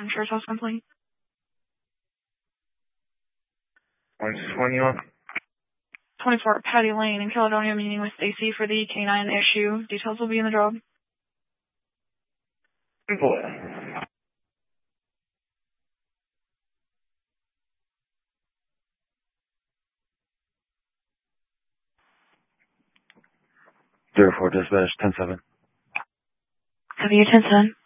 Insurance house complaint. 121. 24 Patty Lane in Caledonia, meeting with Stacy for the K9 issue. Details will be in the job. Employ. Zero 04 dispatch 10-7. W 10-7.